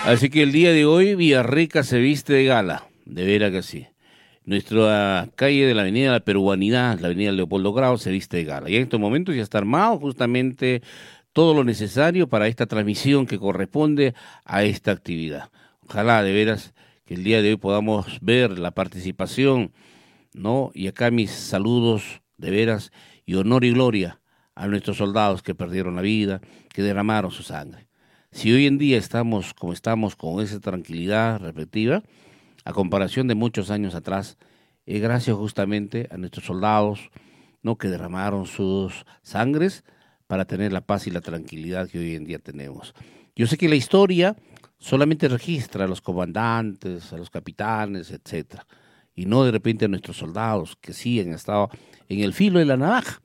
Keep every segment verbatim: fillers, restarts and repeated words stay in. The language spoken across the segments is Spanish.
Así que el día de hoy Villarrica se viste de gala, de veras que sí. Nuestra calle de la Avenida de la Peruanidad, la Avenida Leopoldo Grau, se viste de gala. Y en estos momentos ya está armado justamente todo lo necesario para esta transmisión que corresponde a esta actividad. Ojalá de veras que el día de hoy podamos ver la participación, ¿no? Y acá mis saludos de veras y honor y gloria a nuestros soldados que perdieron la vida, que derramaron su sangre. Si hoy en día estamos como estamos, con esa tranquilidad respectiva, a comparación de muchos años atrás, es gracias justamente a nuestros soldados, ¿no?, que derramaron sus sangres para tener la paz y la tranquilidad que hoy en día tenemos. Yo sé que la historia solamente registra a los comandantes, a los capitanes, etcétera, y no de repente a nuestros soldados que sí han estado en el filo de la navaja,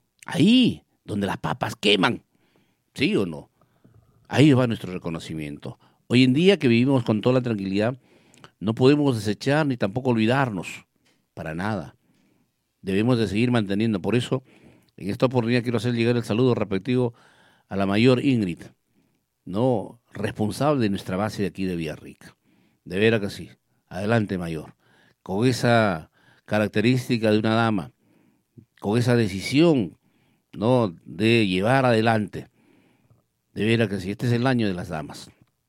ahí donde las papas queman, ¿sí o no? Ahí va nuestro reconocimiento. Hoy en día que vivimos con toda la tranquilidad, no podemos desechar ni tampoco olvidarnos, para nada. Debemos de seguir manteniendo. Por eso, en esta oportunidad quiero hacer llegar el saludo respectivo a la mayor Ingrid, no responsable de nuestra base de aquí de Villarrica. De veras que sí. Adelante, mayor. Con esa característica de una dama, con esa decisión, ¿no?, de llevar adelante. De veras que sí, este es el año de las damas.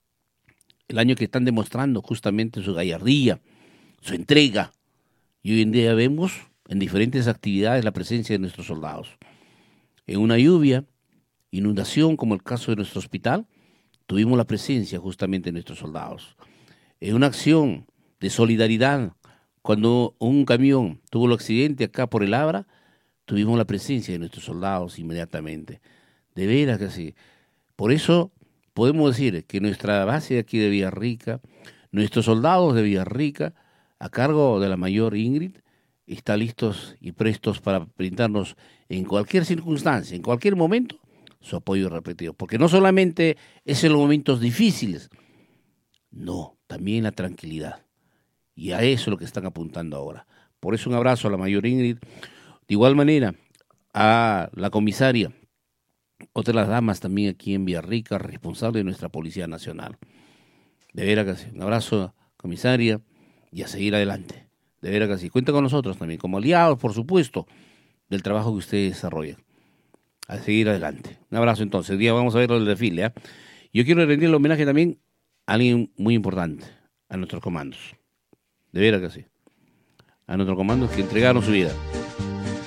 El año que están demostrando justamente su gallardía, su entrega. Y hoy en día vemos en diferentes actividades la presencia de nuestros soldados. En una lluvia, inundación, como el caso de nuestro hospital, tuvimos la presencia justamente de nuestros soldados. En una acción de solidaridad, cuando un camión tuvo el accidente acá por el Abra, tuvimos la presencia de nuestros soldados inmediatamente. De veras que sí. Por eso podemos decir que nuestra base de aquí de Villarrica, nuestros soldados de Villarrica, a cargo de la mayor Ingrid, están listos y prestos para brindarnos en cualquier circunstancia, en cualquier momento, su apoyo repetido. Porque no solamente es en los momentos difíciles, no, también la tranquilidad. Y a eso es lo que están apuntando ahora. Por eso un abrazo a la mayor Ingrid. De igual manera, a la comisaria, otra de las damas también aquí en Villarrica, responsable de nuestra Policía Nacional. De veras que sí. Un abrazo, comisaria, y a seguir adelante. De veras que sí. Cuenta con nosotros también, como aliados, por supuesto, del trabajo que ustedes desarrollan. A seguir adelante. Un abrazo entonces. Hoy día vamos a ver el desfile. ¿eh? Yo quiero rendir el homenaje también a alguien muy importante, a nuestros comandos. De veras que sí. A nuestros comandos que entregaron su vida.